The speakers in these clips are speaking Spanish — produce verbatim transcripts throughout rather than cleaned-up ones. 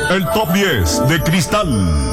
El top diez de Cristal.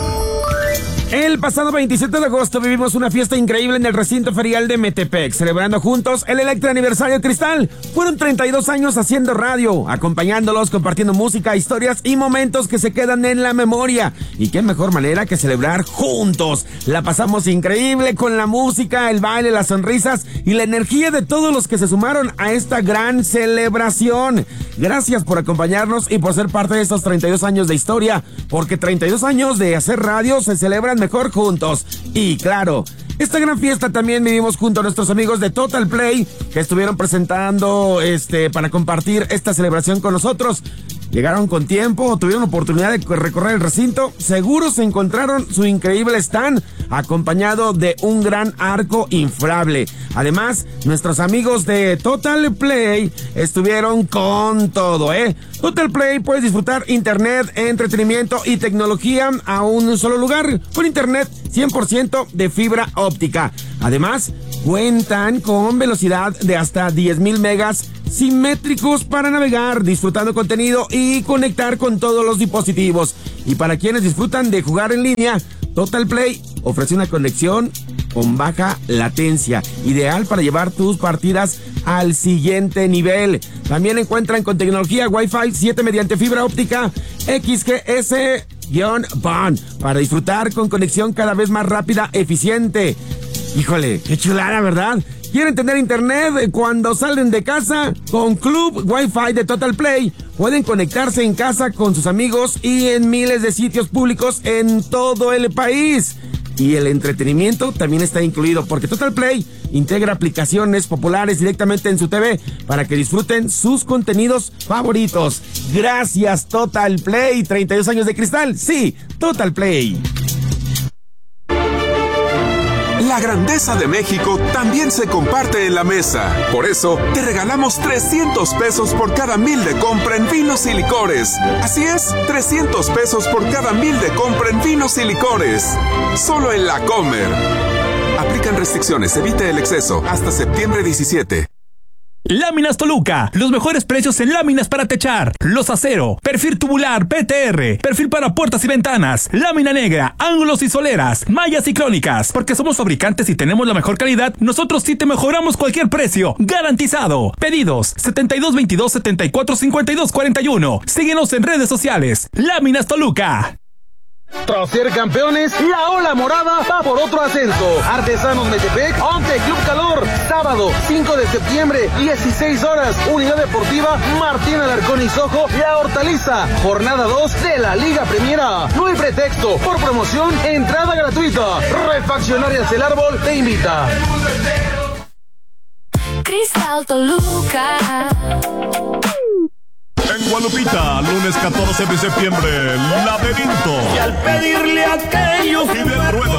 El pasado veintisiete de agosto vivimos una fiesta increíble en el recinto ferial de Metepec, celebrando juntos el Electra Aniversario Cristal. Fueron treinta y dos años haciendo radio, acompañándolos, compartiendo música, historias y momentos que se quedan en la memoria. Y qué mejor manera que celebrar juntos. La pasamos increíble con la música, el baile, las sonrisas y la energía de todos los que se sumaron a esta gran celebración. Gracias por acompañarnos y por ser parte de estos treinta y dos años de historia, porque treinta y dos años de hacer radio se celebran mejor juntos. Y claro, esta gran fiesta también vivimos junto a nuestros amigos de Total Play, que estuvieron presentando este para compartir esta celebración con nosotros. Llegaron con tiempo, tuvieron oportunidad de recorrer el recinto, seguro se encontraron su increíble stand, acompañado de un gran arco inflable. Además, nuestros amigos de Total Play estuvieron con todo, ¿eh? Total Play puedes disfrutar internet, entretenimiento y tecnología a un solo lugar, con internet cien por ciento de fibra óptica. Además, cuentan con velocidad de hasta diez mil megas simétricos para navegar, disfrutando contenido y conectar con todos los dispositivos. Y para quienes disfrutan de jugar en línea, Total Play ofrece una conexión con baja latencia, ideal para llevar tus partidas al siguiente nivel. También encuentran con tecnología Wi-Fi siete mediante fibra óptica X G S-Band para disfrutar con conexión cada vez más rápida, eficiente. Híjole, qué chulada, ¿verdad? ¿Quieren tener internet cuando salen de casa? Con Club Wi-Fi de Total Play pueden conectarse en casa con sus amigos y en miles de sitios públicos en todo el país. Y el entretenimiento también está incluido, porque Total Play integra aplicaciones populares directamente en su T V para que disfruten sus contenidos favoritos. Gracias, Total Play. treinta y dos años de Cristal. Sí, Total Play. La grandeza de México también se comparte en la mesa. Por eso, te regalamos trescientos pesos por cada mil de compra en vinos y licores. Así es, trescientos pesos por cada mil de compra en vinos y licores. Solo en La Comer. Aplican restricciones, evite el exceso. Hasta septiembre diecisiete. Láminas Toluca, los mejores precios en láminas para techar, los acero, perfil tubular P T R, perfil para puertas y ventanas, lámina negra, ángulos y soleras, mallas y crónicas. Porque somos fabricantes y tenemos la mejor calidad, nosotros sí te mejoramos cualquier precio, garantizado. Pedidos setenta y dos veintidós setenta y cuatro cincuenta y dos cuarenta y uno. Síguenos en redes sociales. Láminas Toluca. Tras ser campeones, la ola morada va por otro ascenso. Artesanos Metepec ante Club Calor, sábado cinco de septiembre, dieciséis horas, Unidad Deportiva Martín Alarcón y Sojo, La Hortaliza, jornada dos de la Liga Premiera. No hay pretexto, por promoción, entrada gratuita. Refaccionarias El Árbol te invita. Cristal Toluca. En Guadupita, lunes catorce de septiembre, Laberinto. Y al pedirle a aquellos Fidel Rueda.